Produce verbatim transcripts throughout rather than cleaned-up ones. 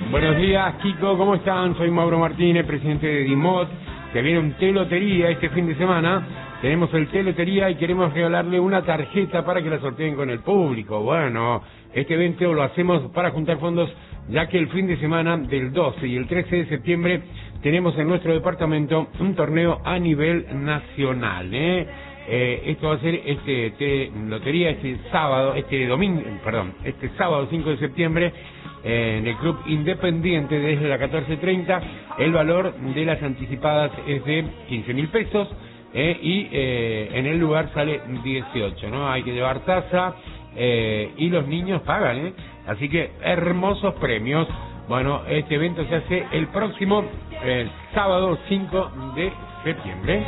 Buenos días, Kiko, ¿cómo están? Soy Mauro Martínez, presidente de DIMOT. Se viene un telotería este fin de semana. Tenemos el telotería y queremos regalarle una tarjeta para que la sorteen con el público. Bueno, este evento lo hacemos para juntar fondos, ya que el fin de semana del doce y el trece de septiembre tenemos en nuestro departamento un torneo a nivel nacional, ¿eh? Eh, esto va a ser este te, lotería este sábado, este domingo, perdón, este sábado cinco de septiembre eh, en el Club Independiente desde las catorce treinta. El valor de las anticipadas es de quince mil pesos eh, y eh, en el lugar sale dieciocho, ¿no? Hay que llevar taza eh, y los niños pagan, ¿eh? Así que hermosos premios. Bueno, este evento se hace el próximo eh, sábado cinco de septiembre.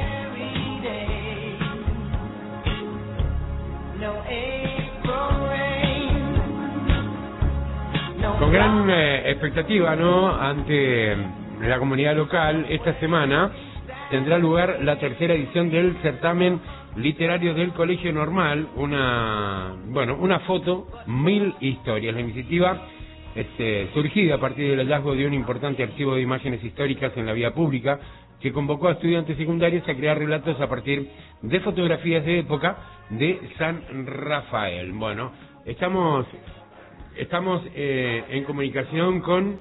Con gran eh, expectativa, ¿no?, ante la comunidad local, esta semana tendrá lugar la tercera edición del certamen literario del Colegio Normal, una, bueno, una foto, mil historias. La iniciativa este, surgida a partir del hallazgo de un importante archivo de imágenes históricas en la vía pública, que convocó a estudiantes secundarios a crear relatos a partir de fotografías de época de San Rafael. Bueno, estamos... Estamos eh, en comunicación con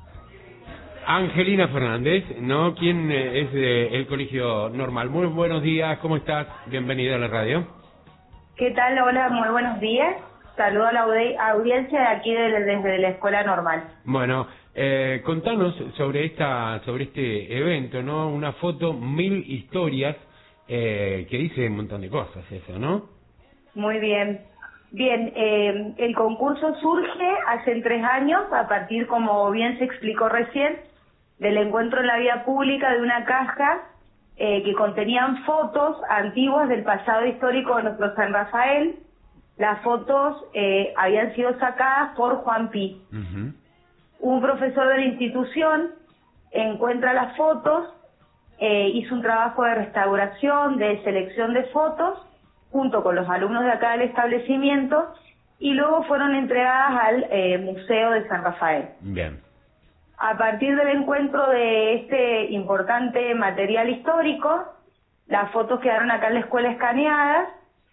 Angelina Fernández, ¿no? Quien eh, es del Colegio Normal. Muy buenos días, ¿cómo estás? Bienvenida a la radio. ¿Qué tal? Hola, muy buenos días. Saludo a la audi audiencia de aquí de, desde la Escuela Normal. Bueno, eh, contanos sobre esta sobre este evento, ¿no? Una foto, mil historias, eh, que dice un montón de cosas eso, ¿no? Muy bien. Bien, eh, el concurso surge hace tres años, a partir, como bien se explicó recién, del encuentro en la vía pública de una caja eh, que contenían fotos antiguas del pasado histórico de nuestro San Rafael. Las fotos eh, habían sido sacadas por Juan Pi. Uh-huh. Un profesor de la institución encuentra las fotos, eh, hizo un trabajo de restauración, de selección de fotos, junto con los alumnos de acá del establecimiento, y luego fueron entregadas al eh, Museo de San Rafael. Bien. A partir del encuentro de este importante material histórico, las fotos quedaron acá en la escuela escaneadas,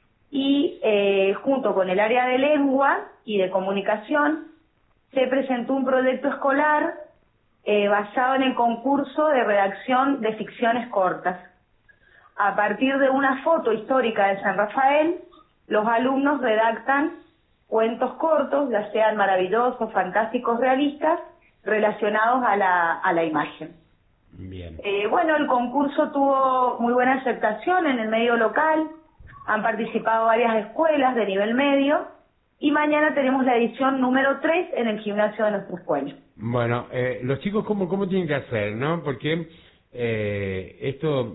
y eh, junto con el área de lengua y de comunicación, se presentó un proyecto escolar eh, basado en el concurso de redacción de ficciones cortas. A partir de una foto histórica de San Rafael, los alumnos redactan cuentos cortos, ya sean maravillosos, fantásticos, realistas, relacionados a la, a la imagen. Bien. Eh, bueno, el concurso tuvo muy buena aceptación en el medio local, han participado varias escuelas de nivel medio, y mañana tenemos la edición número tres en el gimnasio de nuestra escuela. Bueno, eh, los chicos, ¿cómo, cómo tienen que hacer, no? Porque eh, esto...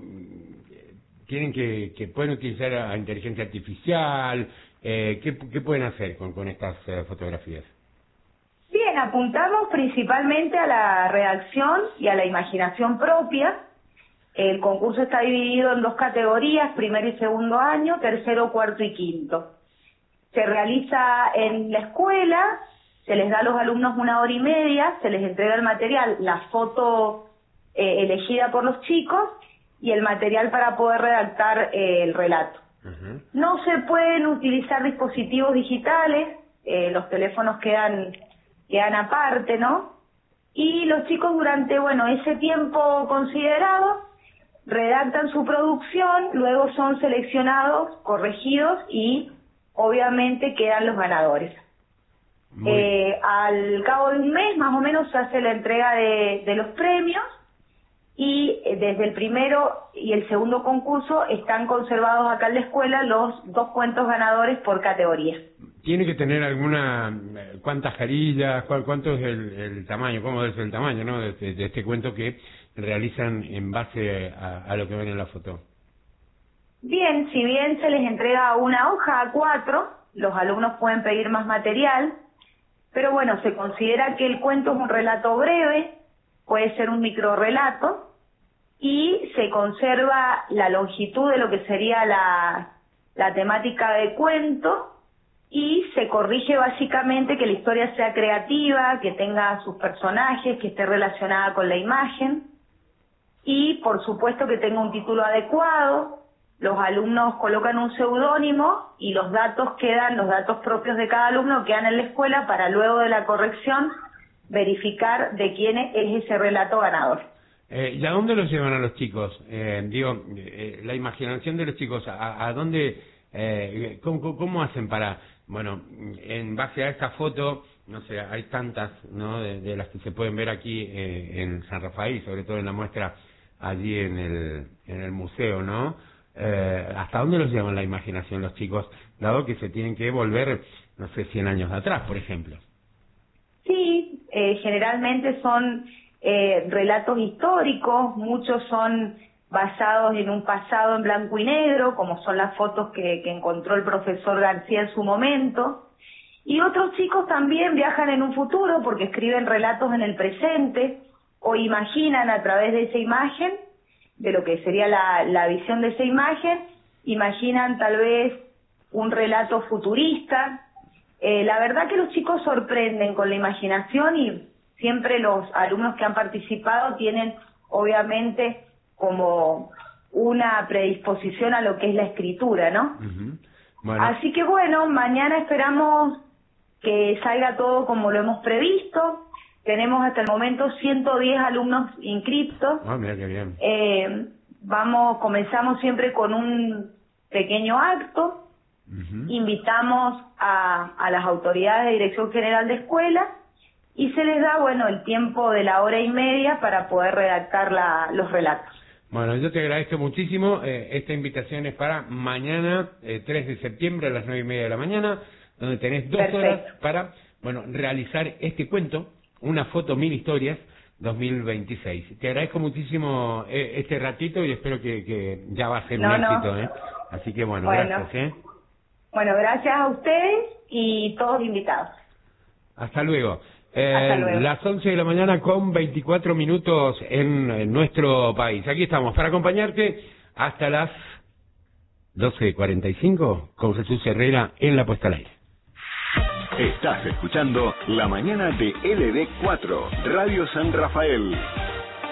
tienen que, que pueden utilizar a inteligencia artificial, eh, ¿qué, ¿qué pueden hacer con, con estas eh, fotografías? Bien, apuntamos principalmente a la redacción y a la imaginación propia. El concurso está dividido en dos categorías, primero y segundo año, tercero, cuarto y quinto. Se realiza en la escuela, se les da a los alumnos una hora y media, se les entrega el material, la foto eh, elegida por los chicos, y el material para poder redactar eh, el relato. Uh-huh. No se pueden utilizar dispositivos digitales, eh, los teléfonos quedan, quedan aparte, ¿no? Y los chicos durante, bueno, ese tiempo considerado, redactan su producción, luego son seleccionados, corregidos y obviamente quedan los ganadores. Eh, al cabo de un mes más o menos se hace la entrega de, de los premios, y desde el primero y el segundo concurso están conservados acá en la escuela los dos cuentos ganadores por categoría. ¿Tiene que tener alguna, cuántas carillas, cuál, cuánto es el, el tamaño, cómo es el tamaño, ¿no?, de, de, de este cuento que realizan en base a, a lo que ven en la foto? Bien, si bien se les entrega una hoja a cuatro, los alumnos pueden pedir más material, pero bueno, se considera que el cuento es un relato breve, puede ser un microrrelato, y se conserva la longitud de lo que sería la, la temática de cuento, y se corrige básicamente que la historia sea creativa, que tenga sus personajes, que esté relacionada con la imagen y por supuesto que tenga un título adecuado. Los alumnos colocan un seudónimo y los datos quedan, los datos propios de cada alumno quedan en la escuela para luego de la corrección verificar de quién es ese relato ganador. Eh, ¿Y a dónde los llevan a los chicos? Eh, digo, eh, la imaginación de los chicos, ¿a, a dónde, eh, cómo, cómo hacen para, bueno, en base a esta foto, no sé, hay tantas, ¿no?, de, de las que se pueden ver aquí eh, en San Rafael, sobre todo en la muestra allí en el, en el museo, ¿no? Eh, ¿Hasta dónde los llevan la imaginación los chicos, dado que se tienen que volver, no sé, cien años atrás, por ejemplo? Sí, eh, generalmente son eh, relatos históricos, muchos son basados en un pasado en blanco y negro, como son las fotos que, que encontró el profesor García en su momento, y otros chicos también viajan en un futuro porque escriben relatos en el presente o imaginan a través de esa imagen, de lo que sería la, la visión de esa imagen, imaginan tal vez un relato futurista. Eh, la verdad que los chicos sorprenden con la imaginación y siempre los alumnos que han participado tienen obviamente como una predisposición a lo que es la escritura, ¿no? Uh-huh. Bueno. Así que bueno, mañana esperamos que salga todo como lo hemos previsto. Tenemos hasta el momento ciento diez alumnos inscriptos. Ah, mira qué bien. Eh, vamos, comenzamos siempre con un pequeño acto. Uh-huh. Invitamos a, a las autoridades de Dirección General de Escuela y se les da, bueno, el tiempo de la hora y media para poder redactar la, los relatos. Bueno, yo te agradezco muchísimo. Eh, esta invitación es para mañana, eh, tres de septiembre a las nueve y media de la mañana, donde tenés dos Perfecto. horas para, bueno, realizar este cuento, una foto mil historias dos mil veintiséis. Te agradezco muchísimo eh, este ratito y espero que, que ya va a ser no, un no. éxito, ¿eh? Así que bueno, bueno, gracias, ¿eh? Bueno, gracias a ustedes y todos invitados. Hasta luego. Eh, Hasta luego. Las once de la mañana con veinticuatro minutos en, en nuestro país. Aquí estamos para acompañarte hasta las doce cuarenta y cinco con Jesús Herrera en la puesta al aire. Estás escuchando La Mañana de L D cuatro, Radio San Rafael.